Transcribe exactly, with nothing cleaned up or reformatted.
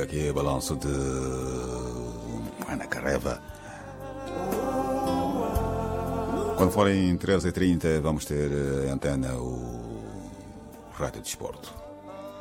aqui o balanço de Ana Carreva. Quando forem treze e trinta vamos ter antena o Rádio Desporto.